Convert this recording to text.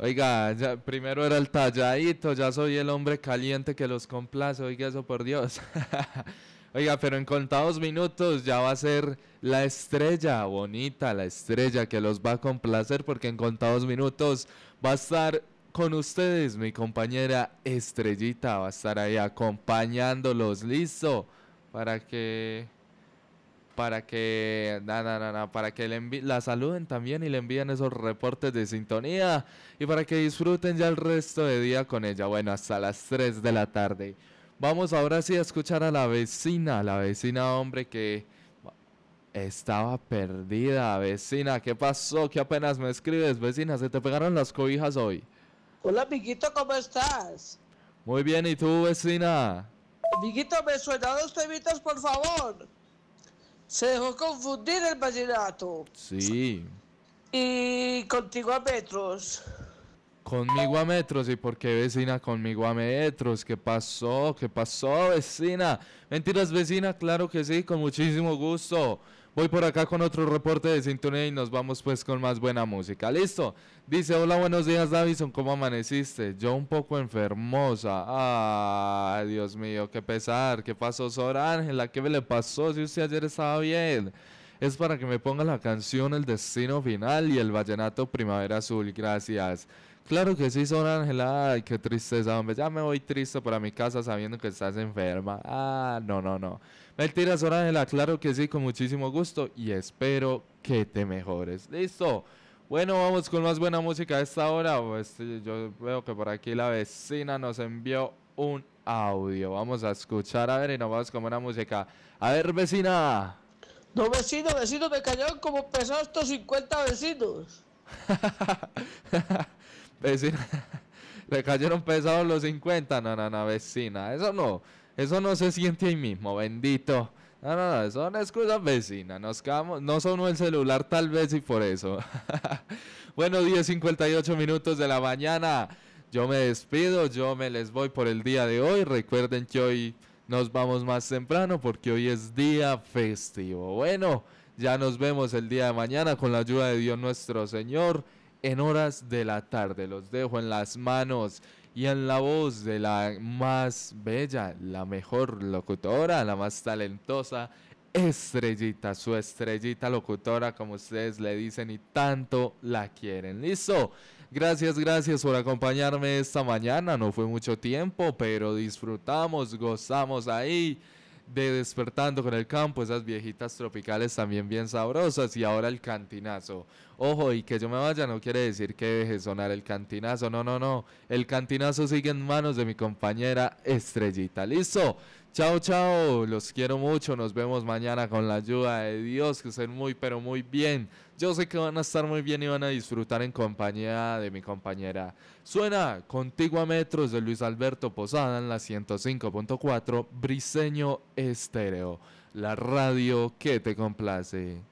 Oiga, ya, primero era el talladito, ya soy el hombre caliente que los complace, oiga eso por Dios. Oiga, pero en contados minutos ya va a ser la estrella bonita, la estrella que los va a complacer porque en contados minutos va a estar con ustedes mi compañera Estrellita, va a estar ahí acompañándolos, listo, para que para que la saluden también y le envíen esos reportes de sintonía y para que disfruten ya el resto de día con ella. Bueno, hasta las 3 de la tarde. Vamos ahora sí a escuchar a la vecina hombre que estaba perdida. Vecina, ¿qué pasó? ¿Qué apenas me escribes? Vecina, ¿se te pegaron las cobijas hoy? Hola, amiguito, ¿cómo estás? Muy bien, ¿y tú, vecina? Amiguito, ¿me suena dos temitas, por favor? Se dejó confundir el vallenato. Sí. Y contigo a metros. Conmigo a metros, ¿y por qué vecina conmigo a metros? ¿Qué pasó? ¿Qué pasó, vecina? Mentiras, vecina, claro que sí, con muchísimo gusto. Voy por acá con otro reporte de sintonía y nos vamos pues con más buena música. ¿Listo? Dice, hola, buenos días, Davison, ¿cómo amaneciste? Yo un poco enfermosa. Ay, Dios mío, qué pesar. ¿Qué pasó, Sor Ángela? ¿Qué me le pasó si usted ayer estaba bien? Es para que me ponga la canción El Destino Final y el Vallenato Primavera Azul, gracias. Claro que sí, Sor Ángela, ay, qué tristeza, hombre, ya me voy triste para mi casa sabiendo que estás enferma. Ah, no, no, no. Mentira, Sor Ángela, claro que sí, con muchísimo gusto y espero que te mejores. Listo. Bueno, vamos con más buena música a esta hora. Pues, yo veo que por aquí la vecina nos envió un audio. Vamos a escuchar, a ver, y nos vamos con buena música. A ver, vecina. No, vecino, me cayeron como pesados estos 50 vecinos. Vecina, le cayeron pesados los 50. No, no, no, vecina. Eso no se siente ahí mismo, bendito. No, no, no, son excusas, vecina. Nos quedamos, no sonó el celular tal vez y por eso. Bueno, 10:58 de la mañana. Yo me despido, yo me les voy por el día de hoy. Recuerden que hoy nos vamos más temprano porque hoy es día festivo. Bueno, ya nos vemos el día de mañana con la ayuda de Dios nuestro Señor en horas de la tarde. Los dejo en las manos y en la voz de la más bella, la mejor locutora, la más talentosa, Estrellita, su estrellita locutora, como ustedes le dicen y tanto la quieren. ¿Listo? Gracias, gracias por acompañarme esta mañana. No fue mucho tiempo, pero disfrutamos, gozamos ahí de Despertando con el Campo, esas viejitas tropicales también bien sabrosas y ahora el cantinazo. Ojo, y que yo me vaya no quiere decir que deje sonar el cantinazo, no, no, no. El cantinazo sigue en manos de mi compañera Estrellita. ¿Listo? Chao, chao, los quiero mucho, nos vemos mañana con la ayuda de Dios, que estén muy, pero muy bien. Yo sé que van a estar muy bien y van a disfrutar en compañía de mi compañera. Suena Contigo a Metros de Luis Alberto Posada en la 105.4 Briseño Estéreo, la radio que te complace.